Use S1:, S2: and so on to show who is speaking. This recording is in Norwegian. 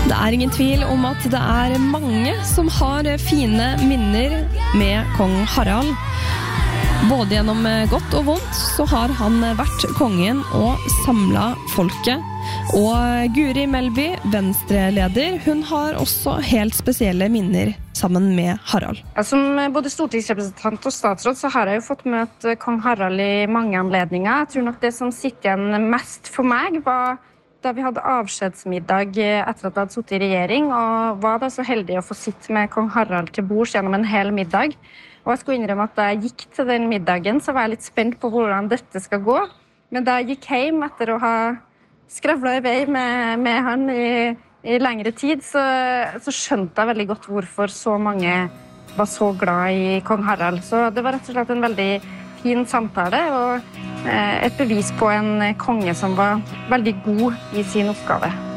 S1: Det ingen tvil om at det mange som har fine minner med kong Harald. Både gjennom godt og vondt så har han vært kongen og samlet folket. Og Guri Melby, Venstre-leder, hun har også helt spesielle minner sammen med Harald.
S2: Ja, som både stortingsrepresentant og statsråd så har jeg jo fått møte kong Harald i mange anledninger. Jeg tror nok det som sitter igjen mest for meg var da vi hadde avskjedsmiddag etter at jeg hadde suttet i regjering, og var da så heldig å få sitte med kong Harald til bords gjennom en hel middag. Og jeg skulle innrømme at da jeg gikk til den middagen, så var jeg litt spent på hvordan dette skal gå. Men da jeg gikk hjem etter å ha skravlet i vei med han i lengre tid, så skjønte jeg veldig godt hvorfor så mange var så glad i kong Harald. Så det var rett og slett en veldig fin samtale, og et bevis på en konge som var veldig god i sin oppgave.